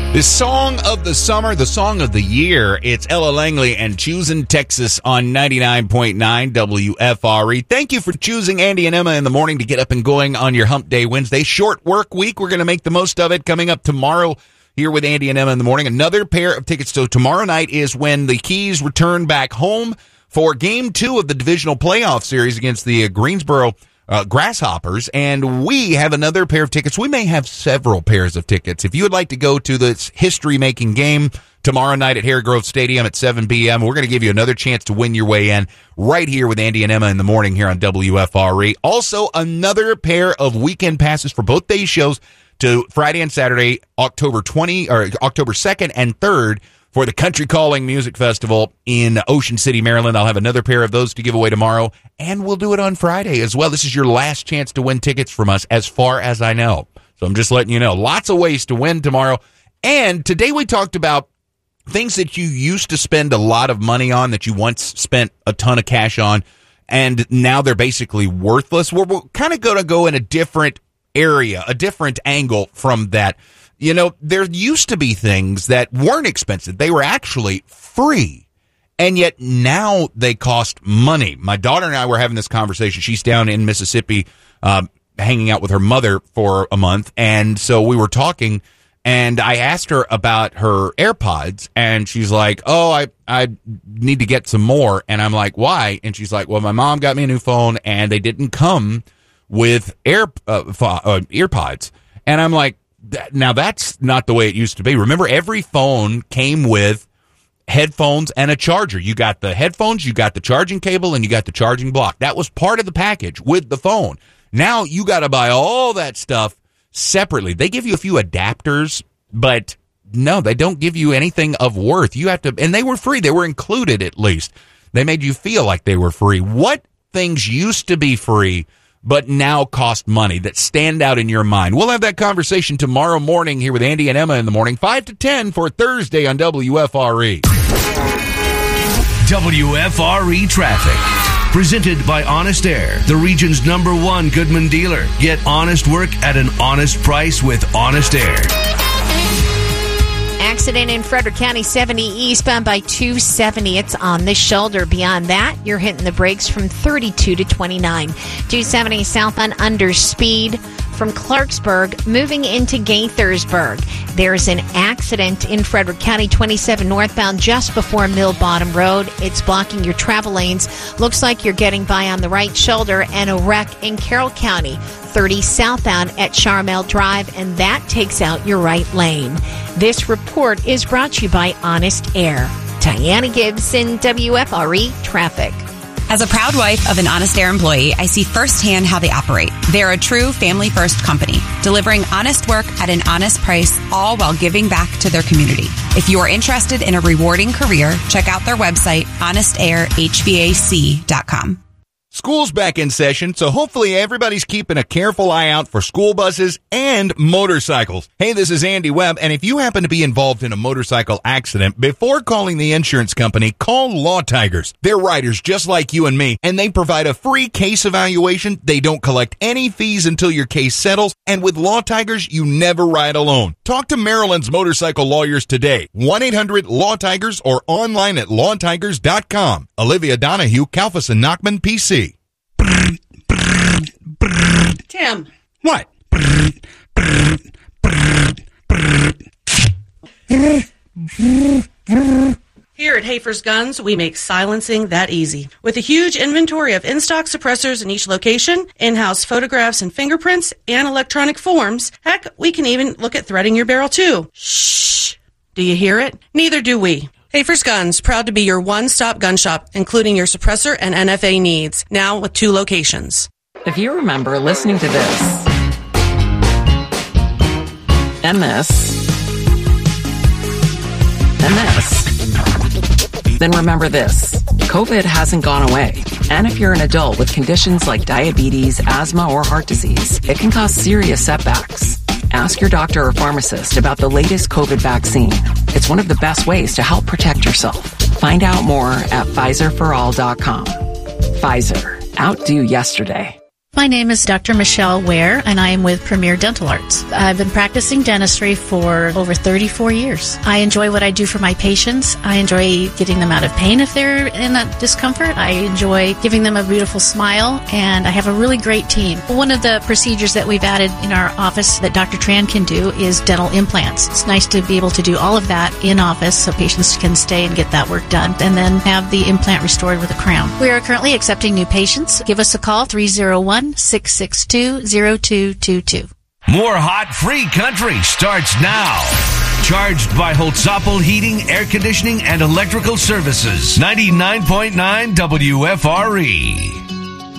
The song of the summer, the song of the year, it's Ella Langley and Choosing Texas on 99.9 WFRE. Thank you for choosing Andy and Emma in the morning to get up and going on your Hump Day Wednesday. Short work week. We're going to make the most of it. Coming up tomorrow here with Andy and Emma in the morning, another pair of tickets. So tomorrow night is when the Keys return back home for Game 2 of the divisional playoff series against the Greensboro Grasshoppers, and we have another pair of tickets. We may have several pairs of tickets. If you would like to go to this history-making game tomorrow night at Harry Grove Stadium at 7 p.m., we're going to give you another chance to win your way in right here with Andy and Emma in the morning here on WFRE. Also, another pair of weekend passes for both days shows to Friday and Saturday, October 2nd and 3rd, for the Country Calling Music Festival in Ocean City, Maryland. I'll have another pair of those to give away tomorrow, and we'll do it on Friday as well. This is your last chance to win tickets from us, as far as I know. So I'm just letting you know. Lots of ways to win tomorrow. And today we talked about things that you used to spend a lot of money on, that you once spent a ton of cash on, and now they're basically worthless. We're kind of going to go in a different area, a different angle from that. You know, there used to be things that weren't expensive. They were actually free. And yet now they cost money. My daughter and I were having this conversation. She's down in Mississippi hanging out with her mother for a month. And so we were talking, and I asked her about her AirPods. And she's like, oh, I need to get some more. And I'm like, why? And she's like, well, my mom got me a new phone, and they didn't come with earpods. And I'm like, now, that's not the way it used to be. Remember, every phone came with headphones and a charger. You got the headphones, you got the charging cable, and you got the charging block. That was part of the package with the phone. Now, you got to buy all that stuff separately. They give you a few adapters, but no, they don't give you anything of worth. You have to, and they were free. They were included, at least. They made you feel like they were free. What things used to be free but now cost money that stand out in your mind? We'll have that conversation tomorrow morning here with Andy and Emma in the morning, 5 to 10 for Thursday on WFRE. WFRE Traffic. Presented by Honest Air, the region's #1 Goodman dealer. Get honest work at an honest price with Honest Air. Accident in Frederick County, 70 eastbound by 270. It's on the shoulder. Beyond that, you're hitting the brakes from 32 to 29. 270 southbound under speed from Clarksburg moving into Gaithersburg. There's an accident in Frederick County, 27 northbound just before Mill Bottom Road. It's blocking your travel lanes. Looks like you're getting by on the right shoulder. And a wreck in Carroll County, 30 southbound at Charmel Drive, and that takes out your right lane. This report is brought to you by Honest Air. Diana Gibson, WFRE Traffic. As a proud wife of an Honest Air employee, I see firsthand how they operate. They're a true family-first company, delivering honest work at an honest price, all while giving back to their community. If you are interested in a rewarding career, check out their website, honestairhvac.com. School's back in session, so hopefully everybody's keeping a careful eye out for school buses and motorcycles. Hey, this is Andy Webb, and if you happen to be involved in a motorcycle accident, before calling the insurance company, call Law Tigers. They're riders just like you and me, and they provide a free case evaluation. They don't collect any fees until your case settles, and with Law Tigers, you never ride alone. Talk to Maryland's motorcycle lawyers today. 1-800-LAW-TIGERS or online at lawtigers.com. Olivia Donahue, Kalfas and Nachman, PC. Tim. What? Here at Hafer's Guns, we make silencing that easy. With a huge inventory of in-stock suppressors in each location, in-house photographs and fingerprints, and electronic forms, heck, we can even look at threading your barrel too. Shh! Do you hear it? Neither do we. Hafer's Guns, proud to be your one-stop gun shop, including your suppressor and NFA needs, now with 2 locations. If you remember listening to this, and this, and this, then remember this. COVID hasn't gone away. And if you're an adult with conditions like diabetes, asthma, or heart disease, it can cause serious setbacks. Ask your doctor or pharmacist about the latest COVID vaccine. It's one of the best ways to help protect yourself. Find out more at PfizerForAll.com. Pfizer. Outdo yesterday. My name is Dr. Michelle Ware, and I am with Premier Dental Arts. I've been practicing dentistry for over 34 years. I enjoy what I do for my patients. I enjoy getting them out of pain if they're in that discomfort. I enjoy giving them a beautiful smile, and I have a really great team. One of the procedures that we've added in our office that Dr. Tran can do is dental implants. It's nice to be able to do all of that in office so patients can stay and get that work done, and then have the implant restored with a crown. We are currently accepting new patients. Give us a call, 301-662-0222. More hot free country starts now. Charged by Holtzapfel Heating, Air Conditioning, and Electrical Services. 99.9 WFRE.